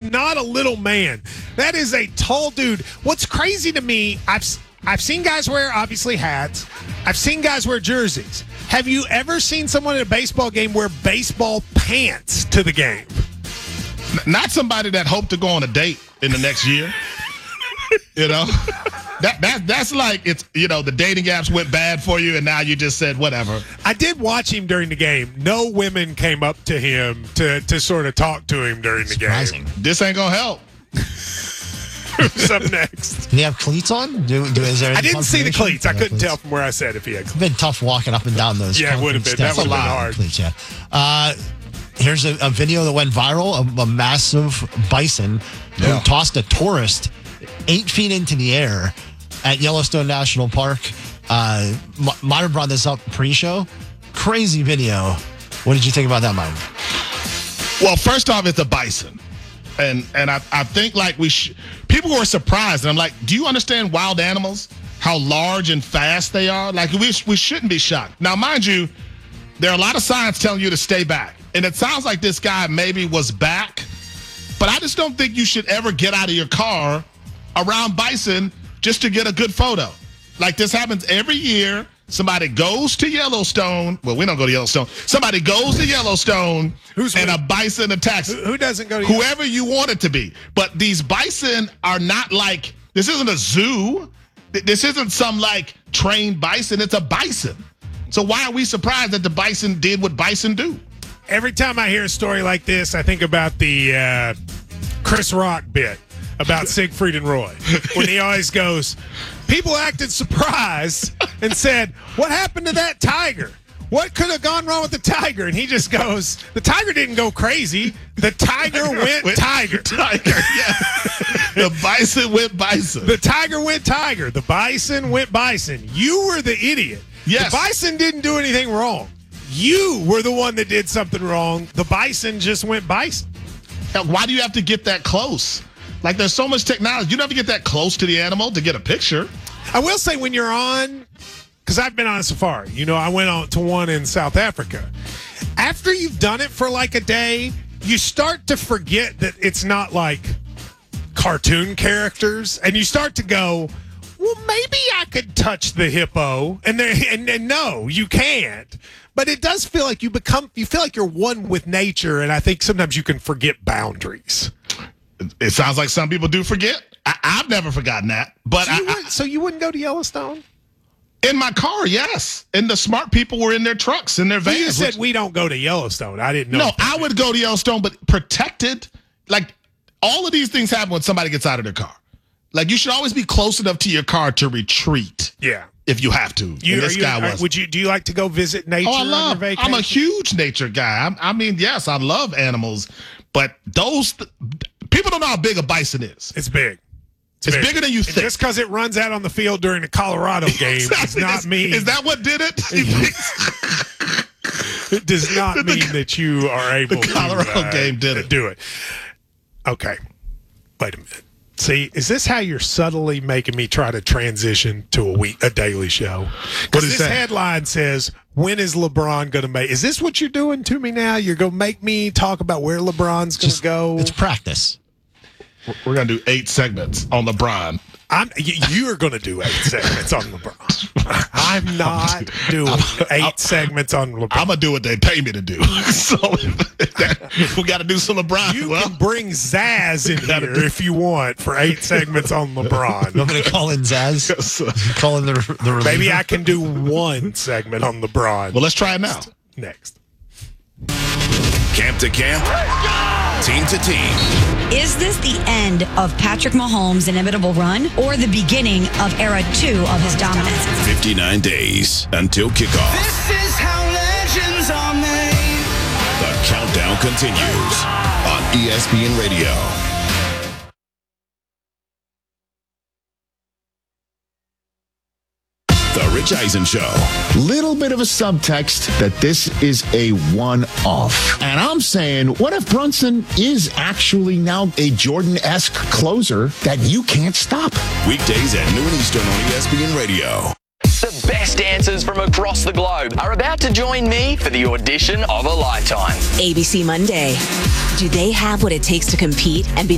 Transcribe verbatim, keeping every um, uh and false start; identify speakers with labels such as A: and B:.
A: not a little man. That is a tall dude. What's crazy to me, I've I've seen guys wear, obviously, hats. I've seen guys wear jerseys. Have you ever seen someone at a baseball game wear baseball pants to the game?
B: Not somebody that hoped to go on a date in the next year. You know? That, that That's like, it's you know, the dating apps went bad for you, and now you just said, whatever.
A: I did watch him during the game. No women came up to him to, to sort of talk to him during the
C: Surprising.
A: game.
B: This ain't going to help.
A: Who's up next?
C: Do you have cleats on? Do, do, is there
A: I didn't see the cleats. I couldn't
C: cleats?
A: tell from where I said if he had cleats.
C: It's been tough walking up and down those.
A: Yeah, it would have been. That would have been hard.
C: Cleats, yeah. Uh, here's a, a video that went viral of a massive bison
B: Yeah.
C: who tossed a tourist eight feet into the air at Yellowstone National Park. Uh, M- might have brought this up pre-show. Crazy video. What did you think about that, Mike?
B: Well, first off, it's a bison. And and I, I think like we sh- people were surprised. And I'm like, do you understand wild animals? How large and fast they are? Like, we, we shouldn't be shocked. Now, mind you, there are a lot of signs telling you to stay back. And it sounds like this guy maybe was back. But I just don't think you should ever get out of your car around bison just to get a good photo. Like, this happens every year. Somebody goes to Yellowstone. Well, we don't go to Yellowstone. Somebody goes to Yellowstone
A: Who's
B: and
A: who?
B: a bison attacks.
A: Who, who doesn't go to
B: Whoever you want it to be. But these bison are not like, this isn't a zoo. This isn't some like trained bison. It's a bison. So why are we surprised that the bison did what bison do?
A: Every time I hear a story like this, I think about the uh, Chris Rock bit about Siegfried and Roy, when he always goes, people acted surprised and said, what happened to that tiger? What could have gone wrong with the tiger? And he just goes, the tiger didn't go crazy. The tiger went tiger.
B: Tiger, yeah. The bison went bison.
A: The tiger went tiger. The bison went bison. You were the idiot.
B: Yes.
A: The bison didn't do anything wrong. You were the one that did something wrong. The bison just went bison.
B: Now, why do you have to get that close? Like, there's so much technology. You don't have to get that close to the animal to get a picture.
A: I will say, when you're on, because I've been on a safari. You know, I went on to one in South Africa. After you've done it for like a day, you start to forget that it's not like cartoon characters. And you start to go, well, maybe I could touch the hippo. And, and, and no, you can't. But it does feel like you become, you feel like you're one with nature. And I think sometimes you can forget boundaries.
B: It sounds like some people do forget. I, I've never forgotten that. But
A: So you,
B: I,
A: would, so you wouldn't go to Yellowstone?
B: in my car, yes. And the smart people were in their trucks, in their vans.
A: You said
B: which,
A: we don't go to Yellowstone. I didn't know.
B: no, I would go to Yellowstone, but protected. Like, all of these things happen when somebody gets out of their car. Like, you should always be close enough to your car to retreat.
A: Yeah.
B: If you have to.
A: You,
B: and this
A: you,
B: guy
A: uh,
B: was.
A: Would you? Do you like to go visit nature
B: Oh, I
A: on your
B: love.
A: vacation?
B: I'm a huge nature guy. I'm, I mean, yes, I love animals, but those th- people don't know how big a bison is.
A: It's big.
B: It's
A: big.
B: bigger than you
A: And
B: think.
A: just because it runs out on the field during the Colorado game does
B: Exactly.
A: not
B: is,
A: mean
B: is that what did it?
A: it does not
B: The-
A: mean that you are able
B: the Colorado
A: to uh,
B: game did it.
A: do it. Okay, wait a minute. See, is this how you're subtly making me try to transition to a week, a daily show? Because
B: is
A: this
B: that?
A: headline says, "When is LeBron going to make?" Is this what you're doing to me now? You're going to make me talk about where LeBron's going to go?
C: It's practice.
B: We're going to do eight segments on LeBron.
A: I'm, y- you're going to do eight segments on LeBron. I'm not doing eight
B: I'm-
A: segments on LeBron.
B: I'm going to do what they pay me to do. So that, we got to do some LeBron.
A: You
B: well,
A: can bring Zaz in
B: gotta
A: here
B: do-
A: if you want for eight segments on
C: You want
A: LeBron.
C: me to call in Zaz? Call in the, the reliever?
A: Maybe I can do one segment on LeBron.
B: well, let's try it now.
A: Next.
D: Camp to camp, team to team.
E: Is this the end of Patrick Mahomes' inevitable run or the beginning of era two of his dominance?
D: fifty-nine days until kickoff.
F: This is how legends are made.
D: The countdown continues on E S P N Radio. The Rich Eisen Show.
G: Little bit of a subtext that this is a one-off. And I'm saying, what if Brunson is actually now a Jordan-esque closer that you can't stop?
D: Weekdays at noon Eastern on E S P N Radio.
H: The best dancers from across the globe are about to join me for the audition of a lifetime.
I: A B C Monday. Do they have what it takes to compete and be